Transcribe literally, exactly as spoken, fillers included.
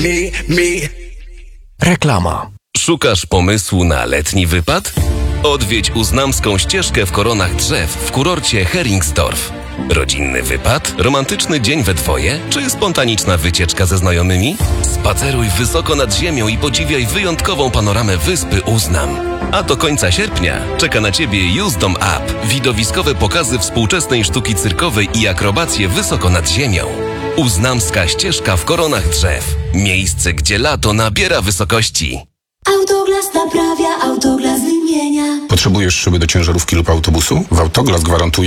Me, me. Reklama. Szukasz pomysłu na letni wypad? Odwiedź Uznamską ścieżkę w koronach drzew w kurorcie Heringsdorf. Rodzinny wypad? Romantyczny dzień we dwoje? Czy spontaniczna wycieczka ze znajomymi? Spaceruj wysoko nad ziemią i podziwiaj wyjątkową panoramę wyspy Uznam. A do końca sierpnia czeka na Ciebie Uzdom Up. Widowiskowe pokazy współczesnej sztuki cyrkowej i akrobacje wysoko nad ziemią. Uznamska ścieżka w koronach drzew. Miejsce, gdzie lato nabiera wysokości. Autoglas naprawia, Autoglas wymienia. Potrzebujesz szyby do ciężarówki lub autobusu? W Autoglas gwarantuje